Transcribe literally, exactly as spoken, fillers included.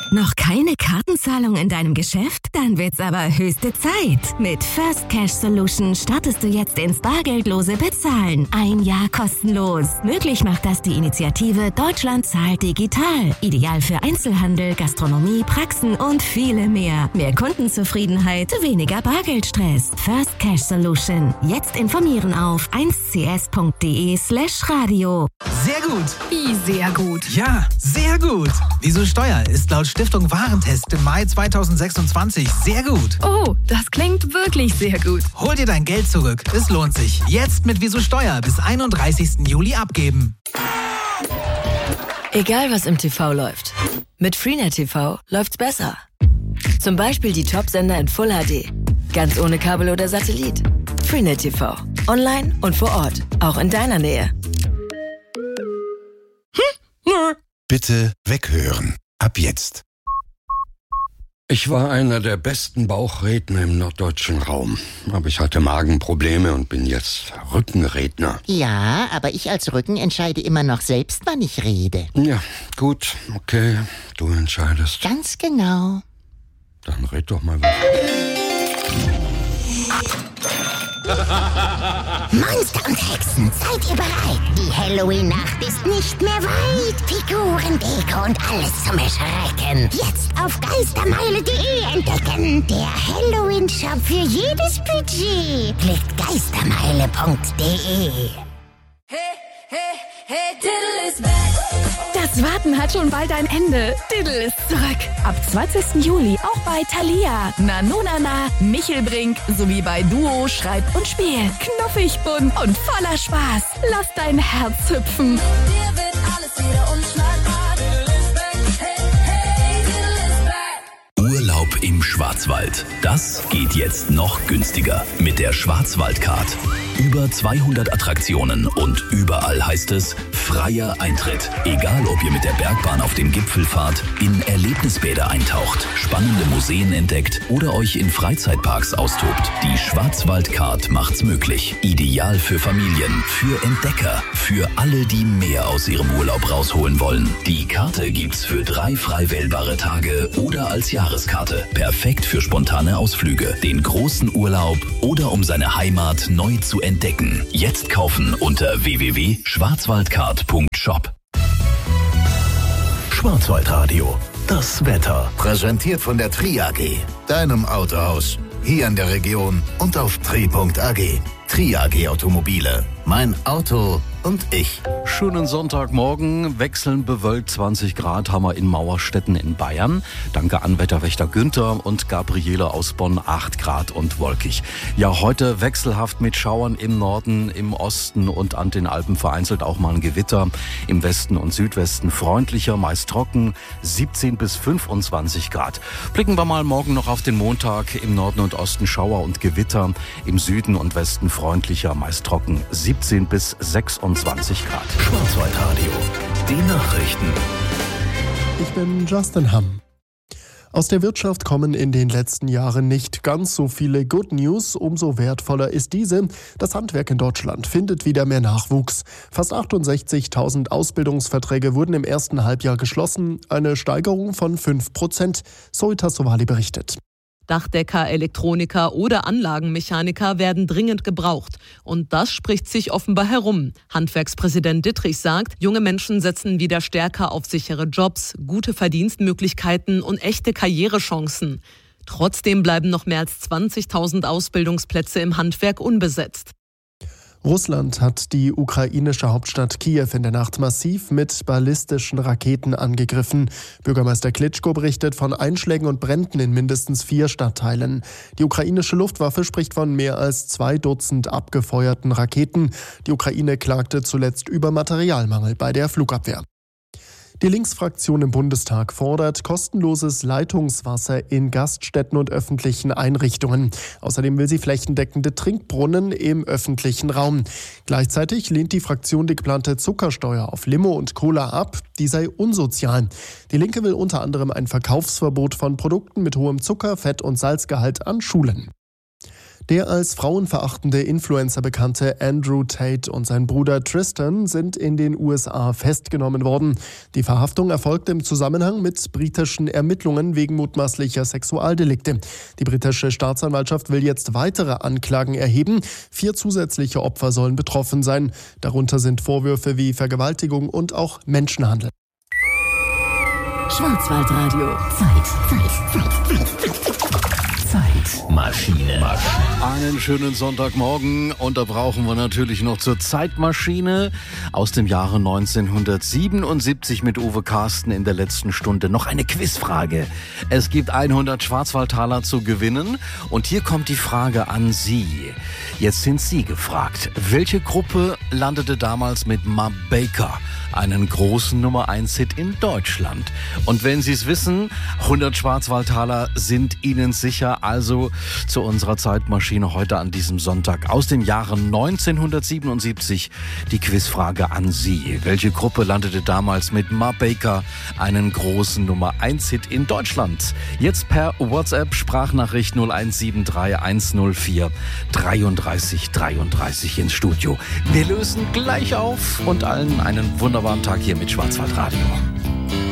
Noch keine Kartenzahlung in deinem Geschäft? Dann wird's aber höchste Zeit. Mit First Cash Solution startest du jetzt ins bargeldlose Bezahlen. Ein Jahr kostenlos. Möglich macht das die Initiative Deutschland zahlt digital. Ideal für Einzelhandel, Gastronomie, Praxen und viele mehr. Mehr Kundenzufriedenheit, weniger Bargeldstress. First Cash Solution. Jetzt informieren auf eins c s punkt d e slash radio. Sehr gut. Wie sehr gut? Ja, sehr gut. Wieso Steuer ist laut Stiftung Warentest im Mai zweitausendsechsundzwanzig sehr gut. Oh, das klingt wirklich sehr gut. Hol dir dein Geld zurück. Es lohnt sich. Jetzt mit Wieso Steuer bis einunddreißigsten Juli abgeben. Egal was im T V läuft. Mit Freenet T V läuft's besser. Zum Beispiel die Top-Sender in Full H D. Ganz ohne Kabel oder Satellit. Freenet T V. Online und vor Ort. Auch in deiner Nähe. Hm? Nö. Bitte weghören. Ab jetzt. Ich war einer der besten Bauchredner im norddeutschen Raum. Aber ich hatte Magenprobleme und bin jetzt Rückenredner. Ja, aber ich als Rücken entscheide immer noch selbst, wann ich rede. Ja, gut, okay, du entscheidest. Ganz genau. Dann red doch mal was. Monster und Hexen, seid ihr bereit? Die Halloween-Nacht ist nicht mehr weit. Figuren, Deko und alles zum Erschrecken. Jetzt auf geistermeile punkt de entdecken. Der Halloween-Shop für jedes Budget. Klickt geistermeile punkt de. Hey, hey, hey, Diddle is back. Das Warten hat schon bald ein Ende. Diddle ist zurück. Ab zwanzigsten Juli auch bei Thalia, Nanonana, Michelbrink sowie bei Duo, Schreib und Spiel. Knuffig, bunt und voller Spaß. Lass dein Herz hüpfen. Dir wird alles wieder unschlagbar. Diddle is back. Hey, hey, Diddle is back. Urlaub im Schwarzwald. Das geht jetzt noch günstiger mit der Schwarzwaldcard. Über zweihundert Attraktionen und überall heißt es freier Eintritt. Egal, ob ihr mit der Bergbahn auf den Gipfel fahrt, in Erlebnisbäder eintaucht, spannende Museen entdeckt oder euch in Freizeitparks austobt. Die Schwarzwaldcard macht's möglich. Ideal für Familien, für Entdecker, für alle, die mehr aus ihrem Urlaub rausholen wollen. Die Karte gibt's für drei frei wählbare Tage oder als Jahreskarte. Perfekt für spontane Ausflüge, den großen Urlaub oder um seine Heimat neu zu entdecken. Jetzt kaufen unter w w w punkt schwarzwaldcard punkt shop. Schwarzwaldradio. Das Wetter. Präsentiert von der Tri A G. Deinem Autohaus. Hier in der Region und auf tri punkt a g. Tri A G Automobile. Mein Auto und ich. Schönen Sonntagmorgen. Wechselnd bewölkt, zwanzig Grad haben wir in Mauerstetten in Bayern. Danke an Wetterwächter Günther und Gabriele aus Bonn, acht Grad und wolkig. Ja, heute wechselhaft mit Schauern im Norden, im Osten und an den Alpen vereinzelt auch mal ein Gewitter. Im Westen und Südwesten freundlicher, meist trocken, siebzehn bis fünfundzwanzig Grad. Blicken wir mal morgen noch auf den Montag. Im Norden und Osten Schauer und Gewitter. Im Süden und Westen freundlicher, meist trocken, siebzehn bis sechsundzwanzig Grad. Schwarzwaldradio. Die Nachrichten. Ich bin Justin Hamm. Aus der Wirtschaft kommen in den letzten Jahren nicht ganz so viele Good News. Umso wertvoller ist diese. Das Handwerk in Deutschland findet wieder mehr Nachwuchs. Fast achtundsechzigtausend Ausbildungsverträge wurden im ersten Halbjahr geschlossen. Eine Steigerung von fünf Prozent. Zoe Tassovali berichtet. Dachdecker, Elektroniker oder Anlagenmechaniker werden dringend gebraucht. Und das spricht sich offenbar herum. Handwerkspräsident Dittrich sagt, junge Menschen setzen wieder stärker auf sichere Jobs, gute Verdienstmöglichkeiten und echte Karrierechancen. Trotzdem bleiben noch mehr als zwanzigtausend Ausbildungsplätze im Handwerk unbesetzt. Russland hat die ukrainische Hauptstadt Kiew in der Nacht massiv mit ballistischen Raketen angegriffen. Bürgermeister Klitschko berichtet von Einschlägen und Bränden in mindestens vier Stadtteilen. Die ukrainische Luftwaffe spricht von mehr als zwei Dutzend abgefeuerten Raketen. Die Ukraine klagte zuletzt über Materialmangel bei der Flugabwehr. Die Linksfraktion im Bundestag fordert kostenloses Leitungswasser in Gaststätten und öffentlichen Einrichtungen. Außerdem will sie flächendeckende Trinkbrunnen im öffentlichen Raum. Gleichzeitig lehnt die Fraktion die geplante Zuckersteuer auf Limo und Cola ab. Die sei unsozial. Die Linke will unter anderem ein Verkaufsverbot von Produkten mit hohem Zucker-, Fett- und Salzgehalt an Schulen. Der als frauenverachtende Influencer bekannte Andrew Tate und sein Bruder Tristan sind in den U S A festgenommen worden. Die Verhaftung erfolgte im Zusammenhang mit britischen Ermittlungen wegen mutmaßlicher Sexualdelikte. Die britische Staatsanwaltschaft will jetzt weitere Anklagen erheben. Vier zusätzliche Opfer sollen betroffen sein. Darunter sind Vorwürfe wie Vergewaltigung und auch Menschenhandel. Schwarzwaldradio. Zeit, Zeit, Zeit, Zeit. Zeitmaschine. Einen schönen Sonntagmorgen und da brauchen wir natürlich noch zur Zeitmaschine aus dem Jahre neunzehnhundertsiebenundsiebzig mit Uwe Carsten in der letzten Stunde noch eine Quizfrage. Es gibt hundert Schwarzwaldtaler zu gewinnen und hier kommt die Frage an Sie. Jetzt sind Sie gefragt. Welche Gruppe landete damals mit Ma Baker einen großen Nummer eins Hit in Deutschland? Und wenn Sie es wissen, hundert Schwarzwaldtaler sind Ihnen sicher. Also zu unserer Zeitmaschine heute an diesem Sonntag aus dem Jahre neunzehnhundertsiebenundsiebzig die Quizfrage an Sie. Welche Gruppe landete damals mit Ma Baker einen großen Nummer eins Hit in Deutschland? Jetzt per WhatsApp Sprachnachricht null eins sieben drei eins null vier dreiunddreißig dreiunddreißig ins Studio. Wir lösen gleich auf und allen einen wunderbaren Tag hier mit Schwarzwaldradio.